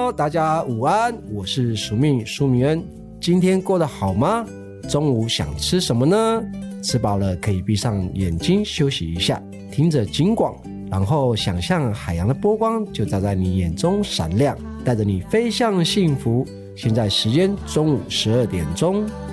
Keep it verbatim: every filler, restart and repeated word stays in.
Hello， 大家午安，我是署命苏明恩。今天过得好吗？中午想吃什么呢？吃饱了可以闭上眼睛休息一下，听着警广，然后想象海洋的波光就照在你眼中闪亮，带着你飞向幸福。现在时间中午十二点钟。